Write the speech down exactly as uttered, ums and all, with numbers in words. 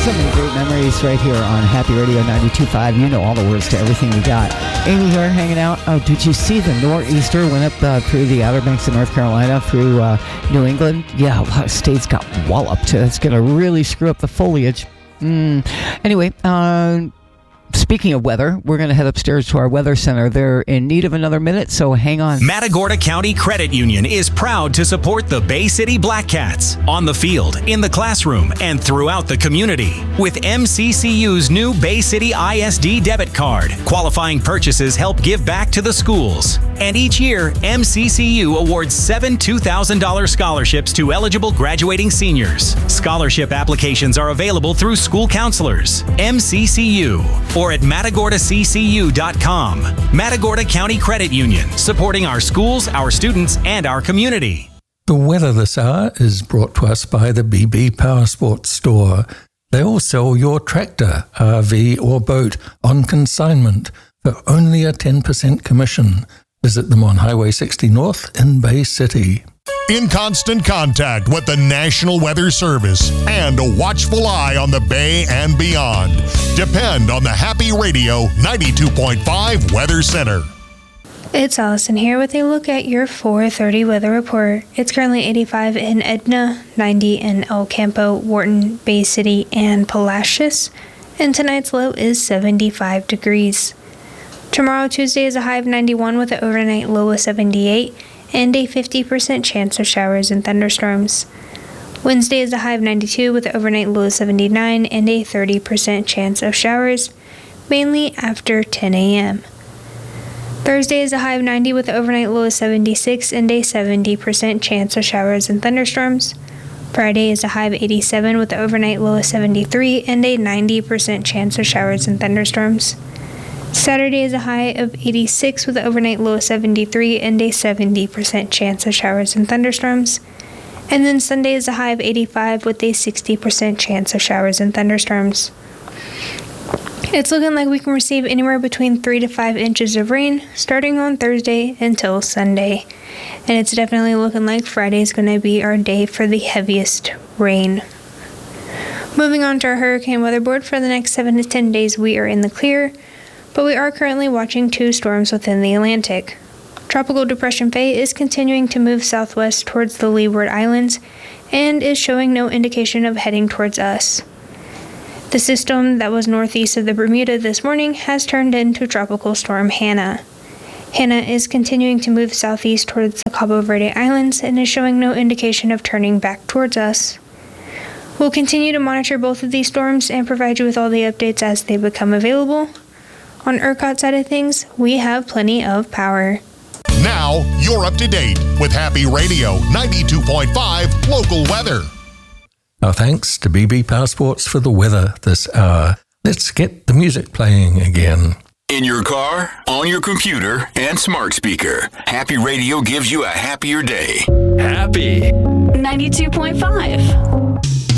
So many great memories right here on Happy Radio ninety-two point five. You know all the words to everything we got. Amy here hanging out. Oh, did you see the nor'easter went up uh, through the Outer Banks of North Carolina, through uh, New England? Yeah, a lot of states got walloped. It's going to really screw up the foliage. Mm. Anyway, uh... speaking of weather, we're going to head upstairs to our weather center. They're in need of another minute, so hang on. Matagorda County Credit Union is proud to support the Bay City Black Cats on the field, in the classroom, and throughout the community. With M C C U's new Bay City I S D debit card, qualifying purchases help give back to the schools. And each year, M C C U awards seven two thousand dollars scholarships to eligible graduating seniors. Scholarship applications are available through school counselors. M C C U. Or at matagorda c c u dot com. Matagorda County Credit Union, supporting our schools, our students, and our community. The weather this hour is brought to us by the B B Power Sports Store. They will sell your tractor, R V, or boat on consignment for only a ten percent commission. Visit them on Highway sixty North in Bay City. In constant contact with the National Weather Service and a watchful eye on the Bay and beyond. Depend on the Happy Radio ninety-two point five Weather Center. It's Allison here with a look at your four thirty weather report. It's currently eighty-five in Edna, ninety in El Campo, Wharton, Bay City, and Palacios, and tonight's low is seventy-five degrees. Tomorrow, Tuesday, is a high of ninety-one with an overnight low of seventy-eight and a fifty percent chance of showers and thunderstorms. Wednesday is a high of ninety-two with an overnight low of seventy-nine and a thirty percent chance of showers, mainly after ten a.m. Thursday is a high of ninety with an overnight low of seventy-six and a seventy percent chance of showers and thunderstorms. Friday is a high of eighty-seven with an overnight low of seventy-three and a ninety percent chance of showers and thunderstorms. Saturday is a high of eighty-six with an overnight low of seventy-three and a seventy percent chance of showers and thunderstorms. And then Sunday is a high of eighty-five with a sixty percent chance of showers and thunderstorms. It's looking like we can receive anywhere between three to five inches of rain starting on Thursday until Sunday. And it's definitely looking like Friday is going to be our day for the heaviest rain. Moving on to our hurricane weather board, for the next seven to ten days we are in the clear, but we are currently watching two storms within the Atlantic. Tropical Depression Faye is continuing to move southwest towards the Leeward Islands and is showing no indication of heading towards us. The system that was northeast of the Bermuda this morning has turned into Tropical Storm Hannah. Hannah is continuing to move southeast towards the Cabo Verde Islands and is showing no indication of turning back towards us. We'll continue to monitor both of these storms and provide you with all the updates as they become available. On ERCOT side of things, we have plenty of power. Now, you're up to date with Happy Radio ninety-two point five local weather. Our thanks to B B Power Sports for the weather this hour. Let's get the music playing again. In your car, on your computer, and smart speaker, Happy Radio gives you a happier day. Happy ninety-two point five.